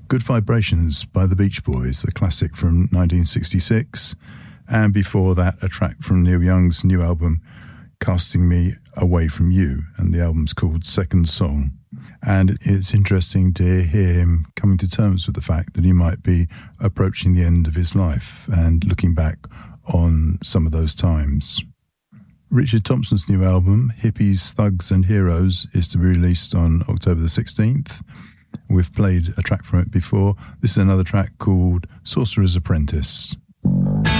Good Vibrations by the Beach Boys, a classic from 1966. And before that, a track from Neil Young's new album, Casting Me Away From You. And the album's called Second Song. And it's interesting to hear him coming to terms with the fact that he might be approaching the end of his life and looking back on some of those times. Richard Thompson's new album, Hippies, Thugs and Heroes, is to be released on October the 16th. We've played a track from it before. This is another track called Sorcerer's Apprentice.